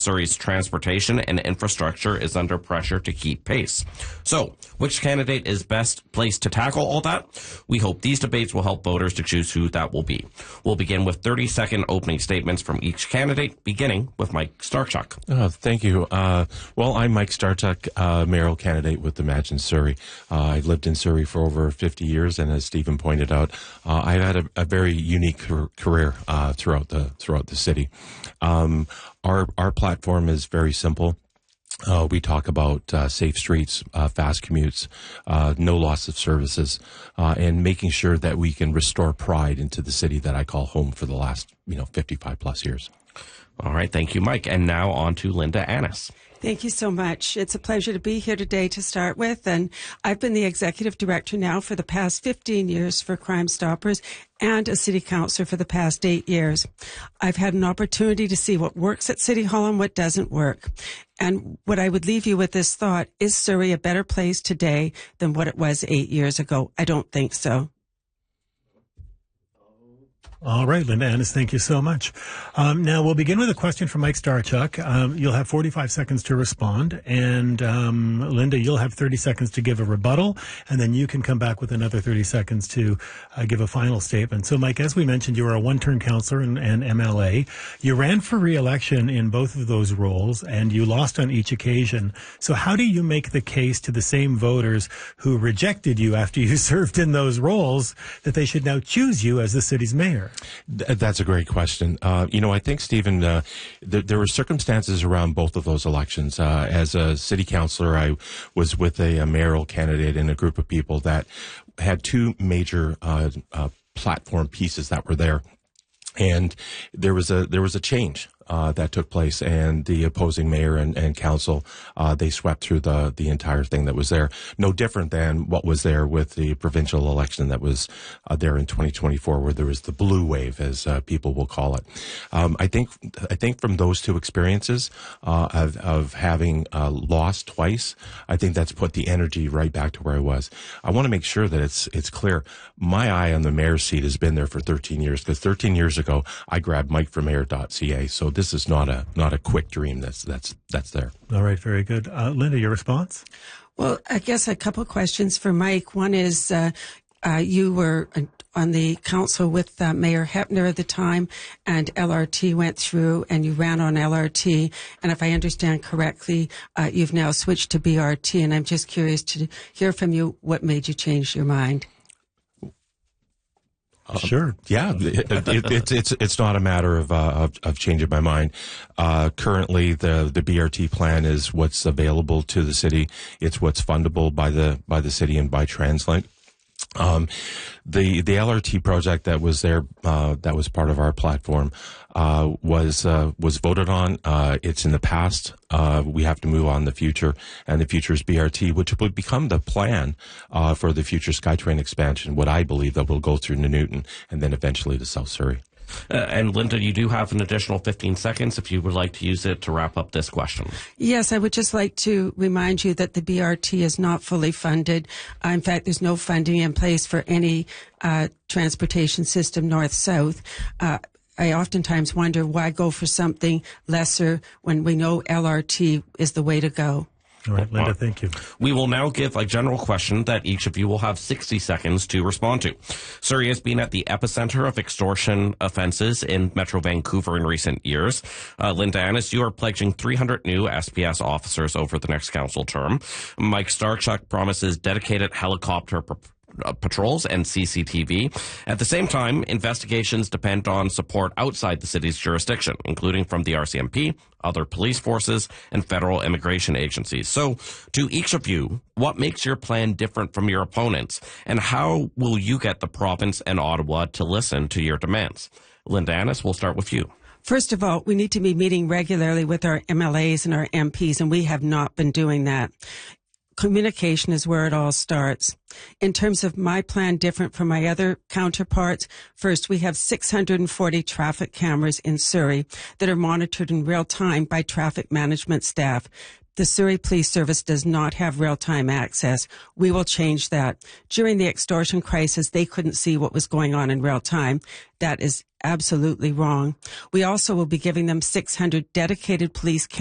Surrey's transportation and infrastructure is under pressure to keep pace. So, which candidate is best placed to tackle all that? We hope these debates will help voters to choose who that will be. We'll begin with 30-second opening statements from each candidate, beginning with Mike Starchuk. Thank you. Well, I'm Mike Starchuk, mayoral candidate with Imagine Surrey. I've lived in Surrey for over 50 years, and as Stephen pointed out, I've had a very unique career throughout the city. Our platform is very simple. We talk about safe streets, fast commutes, no loss of services, and making sure that we can restore pride into the city that I call home for the last 55 plus years. All right, thank you, Mike. And now on to Linda Annis. Thank you so much. It's a pleasure to be here today to start with. And I've been the executive director now for the past 15 years for Crime Stoppers and a city councillor for the past 8 years. I've had an opportunity to see what works at City Hall and what doesn't work. And what I would leave you with this thought, is Surrey a better place today than what it was 8 years ago? I don't think so. All right, Linda Annis, thank you so much. Now, we'll begin with a question from Mike Starchuk. You'll have 45 seconds to respond, and Linda, you'll have 30 seconds to give a rebuttal, and then you can come back with another 30 seconds to give a final statement. So, Mike, as we mentioned, you are a one-term councillor and MLA. You ran for re-election in both of those roles, and you lost on each occasion. So how do you make the case to the same voters who rejected you after you served in those roles that they should now choose you as the city's mayor? That's a great question. I think, Stephen, there were circumstances around both of those elections. As a city councillor, I was with a mayoral candidate and a group of people that had two major platform pieces that were there. And there was a change that took place, and the opposing mayor and council, they swept through the entire thing that was there. No different than what was there with the provincial election that was there in 2024, where there was the blue wave, as people will call it. I think from those two experiences of having lost twice, I think that's put the energy right back to where I was. I want to make sure that it's clear. My eye on the mayor's seat has been there for 13 years, because 13 years ago I grabbed MikeForMayor.ca. So this is not a quick dream that's there. All right, very good. Linda, your response? Well, I guess a couple of questions for Mike. One is you were on the council with Mayor Hepner at the time, and LRT went through, and you ran on LRT. And if I understand correctly, you've now switched to BRT, and I'm just curious to hear from you what made you change your mind. Sure. Yeah, it's not a matter of changing my mind. Currently, the BRT plan is what's available to the city. It's what's fundable by the city and by TransLink. The LRT project that was there, that was part of our platform, was voted on. It's in the past. We have to move on the future, and the future is BRT, which would become the plan for the future SkyTrain expansion. What I believe that will go through Newton and then eventually to South Surrey. And Linda, you do have an additional 15 seconds if you would like to use it to wrap up this question. Yes, I would just like to remind you that the BRT is not fully funded. In fact, there's no funding in place for any transportation system north-south. I oftentimes wonder why go for something lesser when we know LRT is the way to go. All right, Linda, thank you. We will now give a general question that each of you will have 60 seconds to respond to. Surrey has been at the epicenter of extortion offenses in Metro Vancouver in recent years. Linda Annis, you are pledging 300 new SPS officers over the next council term. Mike Starchuk promises dedicated helicopter patrols and CCTV. At the same time, investigations depend on support outside the city's jurisdiction, including from the RCMP, other police forces, and federal immigration agencies. So, to each of you, what makes your plan different from your opponents, and how will you get the province and Ottawa to listen to your demands? Linda Annis, we'll start with you. First of all, we need to be meeting regularly with our MLAs and our MPs, and we have not been doing that. communication is where it all starts. In terms of my plan, different from my other counterparts, first, we have 640 traffic cameras in Surrey that are monitored in real time by traffic management staff. The Surrey Police Service does not have real-time access. We will change that. During the extortion crisis, they couldn't see what was going on in real time. That is absolutely wrong. We also will be giving them 600 dedicated police